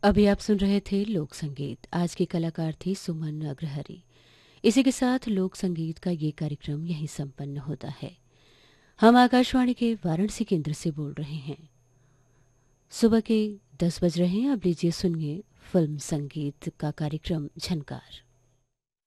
अभी आप सुन रहे थे लोक संगीत। आज की कलाकार थी सुमन अग्रहरी। इसी के साथ लोक संगीत का ये कार्यक्रम यहीं संपन्न होता है। हम आकाशवाणी के वाराणसी केंद्र से बोल रहे हैं। सुबह के 10 बज रहे हैं। अब लीजिए सुनिए फिल्म संगीत का कार्यक्रम झनकार।